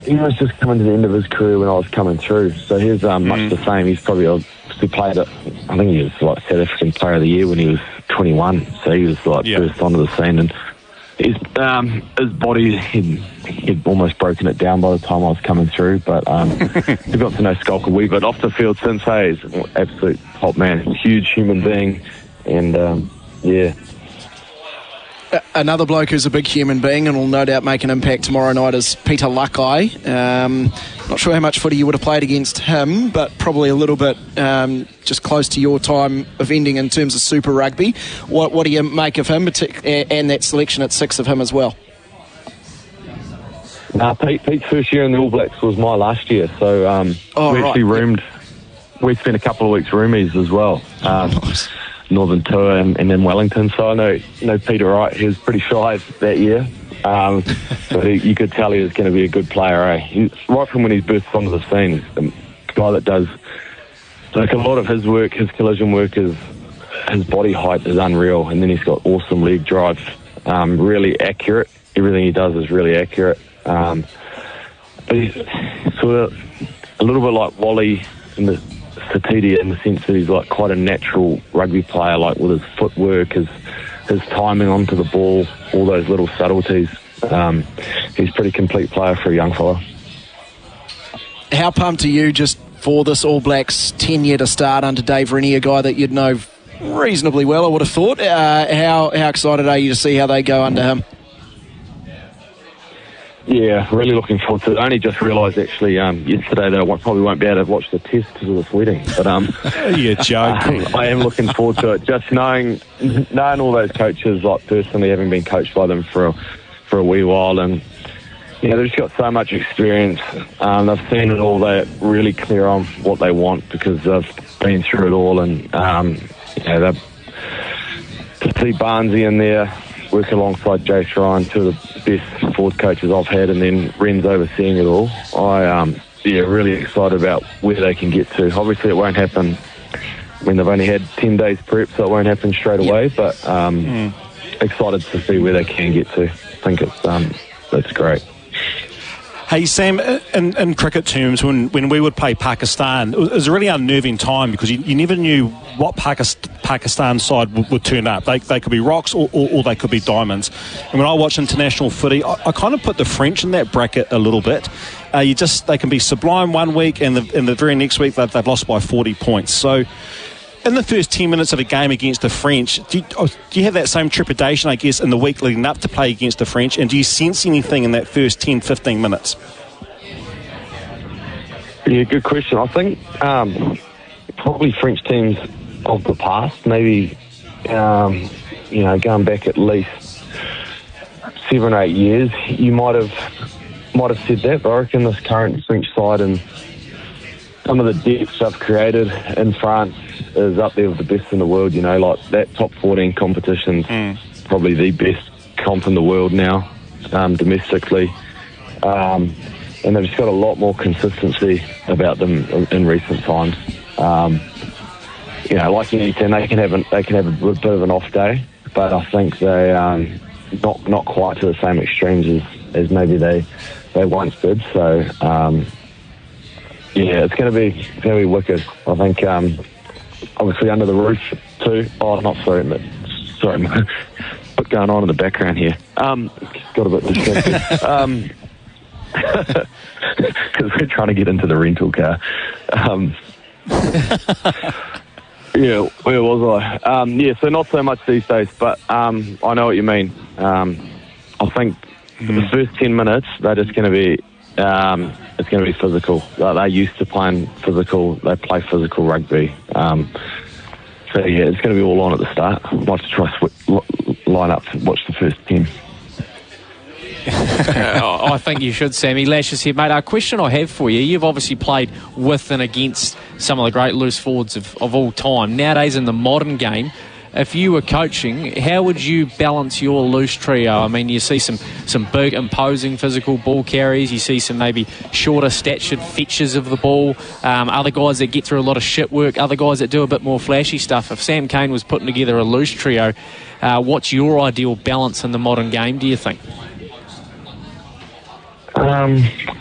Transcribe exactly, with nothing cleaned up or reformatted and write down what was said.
he was just coming to the end of his career when I was coming through. So he's um, much mm. the same. He's probably obviously played it. I think he was like South African Player of the Year when he was twenty-one. So he was like yep. first onto the scene, and his um, his body he'd, he'd almost broken it down by the time I was coming through. But um, we got to know Skulk a wee bit off the field since. Hey, he's an absolute top man, huge human being, and um, yeah. Another bloke who's a big human being and will no doubt make an impact tomorrow night is Peter Lakai. Um, not sure how much footy you would have played against him, but probably a little bit um, just close to your time of ending in terms of Super Rugby. What, what do you make of him and that selection at six of him as well? Nah, Pete, Pete's first year in the All Blacks was my last year, so um, oh, we right. actually roomed. We spent a couple of weeks roomies as well. Um, nice. Northern Tour and, and then Wellington, so I know you know Peter Wright. He was pretty shy that year, um, but he, you could tell he was going to be a good player. Eh? He, right from when he burst onto the scene, the guy that does like a lot of his work, his collision work is his body height is unreal, and then he's got awesome leg drive, um, really accurate. Everything he does is really accurate. Um, but he's sort of a little bit like Wally in the. Satiti in the sense that he's like quite a natural rugby player, like with his footwork, his his timing onto the ball, all those little subtleties. Um, he's a pretty complete player for a young fella. How pumped are you just for this All Blacks ten-year to start under Dave Rennie, a guy that you'd know reasonably well, I would have thought. Uh, how, how excited are you to see how they go under him? Yeah, really looking forward to it. I only just realised actually um, yesterday that I won't, probably won't be able to watch the test because of the sweating. But um, you're joking. Um, I am looking forward to it. Just knowing knowing all those coaches, like personally having been coached by them for a, for a wee while, and yeah, you know, they've just got so much experience. Um, they've seen it all. They're really clear on what they want because they've been through it all. And um, you know, to see Barnesy in there, work alongside Jace Ryan, two of the best forward coaches I've had, and then Ren's overseeing it all. I um yeah really excited about where they can get to. Obviously it won't happen when they've only had ten days prep, so it won't happen straight away, yep. but um mm. excited to see where they can get to. I think it's um it's great. Hey, Sam, in, in cricket terms, when, when we would play Pakistan, it was, it was a really unnerving time because you, you never knew what Pakistan, Pakistan side would, would turn up. They, they could be rocks or, or, or they could be diamonds. And when I watch international footy, I, I kind of put the French in that bracket a little bit. Uh, you just They can be sublime one week and the, and the very next week they've, they've lost by forty points. So in the first ten minutes of a game against the French, do you, oh, do you have that same trepidation, I guess, in the week leading up to play against the French? And do you sense anything in that first ten, fifteen minutes? Yeah, good question. I think um, probably French teams of the past, maybe, um, you know, going back at least seven or eight years, you might have might have said that, but I reckon this current French side and some of the depths they've created in France is up there with the best in the world. You know, like that top fourteen competition's mm. probably the best comp in the world now, um, domestically. Um, and they've just got a lot more consistency about them in, in recent times. Um, you know, like any team, they can have a, they can have a bit of an off day, but I think they um, not not quite to the same extremes as, as maybe they they once did. So um, yeah, it's going to be it's going to be wicked. I think um, obviously under the roof too. Oh, not sorry, but sorry, what's going on in the background here? Um, got a bit distracted. um, because we're trying to get into the rental car. Um, yeah, where was I? Um, yeah, so not so much these days, but um, I know what you mean. Um, I think mm. the first ten minutes, they're just going to be, um, it's going to be physical. Like, they're used to playing physical, they play physical rugby. Um, so yeah, it's going to be all on at the start. I'd like to try sw- line up and watch the first ten. I think you should, Sammy. Lashes here, mate. A question I have for you. You've obviously played with and against some of the great loose forwards of, of all time. Nowadays in the modern game, if you were coaching, how would you balance your loose trio? I mean, you see some, some big, imposing physical ball carries. You see some maybe shorter statured fetches of the ball. Um, other guys that get through a lot of shit work. Other guys that do a bit more flashy stuff. If Sam Cane was putting together a loose trio, uh, what's your ideal balance in the modern game, do you think? Um,